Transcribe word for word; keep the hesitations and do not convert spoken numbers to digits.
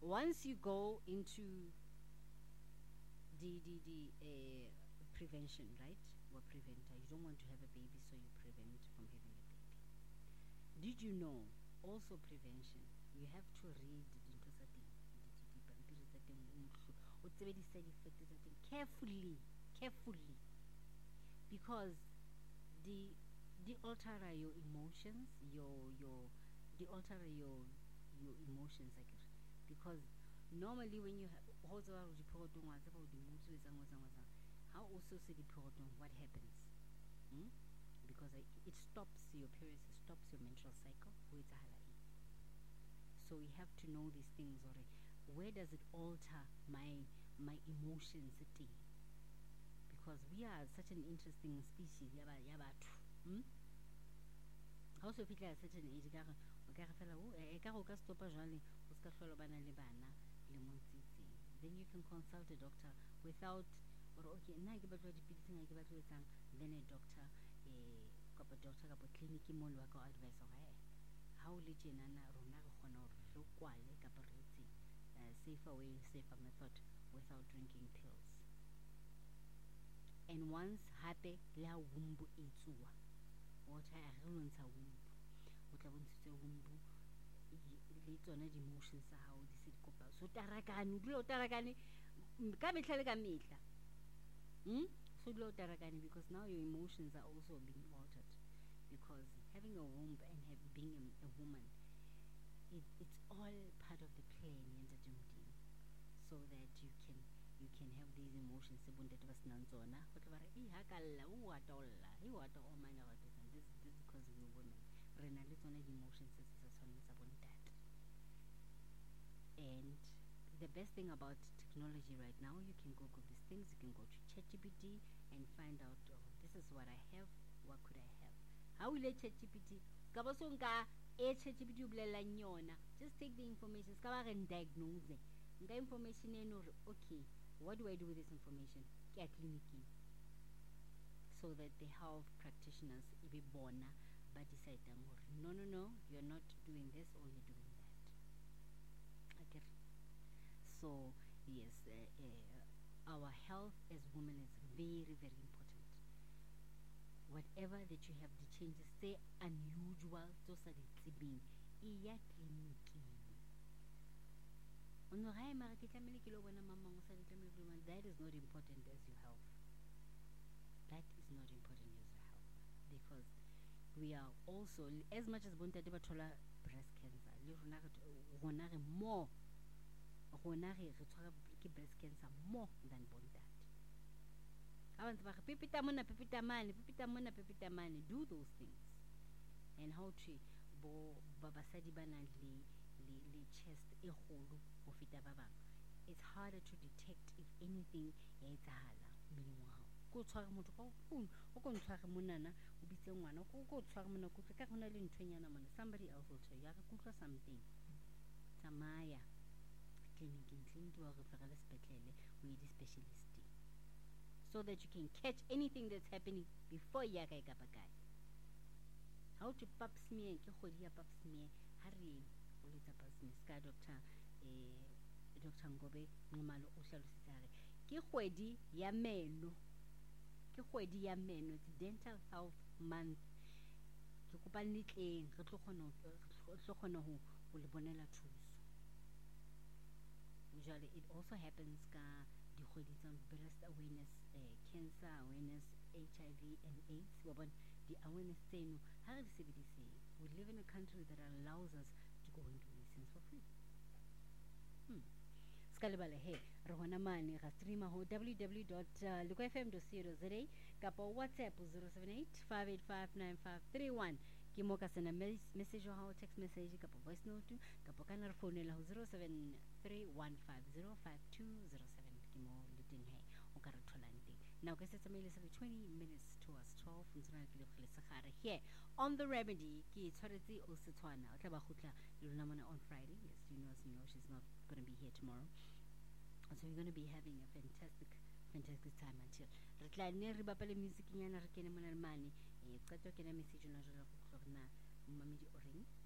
once you go into the the, the uh, prevention, right? Or preventer, you don't want to have a baby, so you prevent from having a baby. Did you know also prevention? You have to read into something carefully, carefully, because the the alter your emotions, your your the alter your your emotions, like, because normally when you have how also see the proton, what happens? Hmm? Because I, it stops your periods, it stops your menstrual cycle. So we have to know these things. Or where does it alter my my emotions? Because we are such an interesting species. Hmm? Also, if you are such an age, then you can consult a doctor without, or okay, then a doctor, a couple doctor, couple clinic, mo lo ka advice of hey, how legend na rona go khona hore re kwale ka paretse safer way, safer method without drinking pills. And once hape la wumbu etsuwa, what I don't wumbu, what I want to say wumbu, le tsona di emotions tsa hao di se di kopa. So tarakane dilo tarakane ka metla le ka metla. Hmm? So dilo tarakane, because now your emotions are also being altered, because having a womb and have, being a, a woman, it, it's all part of the plan, so that you can you can have these emotions. This this because we're women. Emotions. And the best thing about technology right now, you can Google these things. You can go to ChatGPT and find out, oh, this is what I have. What could I have? How will I ChatGPT? Just take the information and diagnose it. The information, okay, what do I do with this information? Get clinical, so that the health practitioners be born, but decide no, no, no, you're not doing this or you're doing that. Okay. So yes, uh, uh, our health as women is very, very important. Whatever that you have, the changes, say unusual, those are the tibing. Iya clinical. That is not important as your health. That is not important as your health, because we are also, as much as bontate bathola breast cancer, more breast cancer more than bontate. Do those things. And how to bo babasadi bana le le chest e holo go feta ba bang. It's harder to detect if anything ya etsahala mmeleng wa hao. Go tshwara motho ka o o go ntshwara monana o bitse ngwana go go tshwara mona go ka gona le ntwenyana mona, somebody else will tell you ya go tlwa something. Tsamaya clinic in clinic wa go fela sepetlele o ye di specialist, so that you can catch anything that's happening before ya ka ka bakae. How to pap smear ke khodi ya pap smear ha re o letsa pap smear ska doctor eh Doctor Ngobe Nxumalo o hlalositse hare ke khwedi ya meno, ke khwedi ya meno, it's dental health month. Ke kopa nitleng re tlo khona re tlo khona ho o le bonela thuso. Usually it also happens ka di khwedi tsa breast awareness, uh, cancer awareness, H I V and AIDS. Wa bona the awareness tseno ha re di sebedise. We live in a country that allows us to go and do these things for free. Hmm. Skalibale he re hona mane ga streama ho w w w dot luko f m dot co dot za kapa WhatsApp zero seven eight five eight five nine five three one ke mo ka sena message ho text message kapa voice note kapa kana re phonela ho zero seven three one five zero five two zero seven ke mo leteng he o ka re tholang. Now ke setsa maile se twenty minutes towards twelve ntsana ke le khile sagare here on the remedy ke tshwaretse o se tshwana o tla ba khutla le lona mona on Friday. Yes, you know, as you know, she's not going to be here tomorrow, so we're going to be having a fantastic fantastic time until re tla ne re bapale music nyana re kene mona le mane e qetwa ke na message na jela go tlogna mmamedi o reng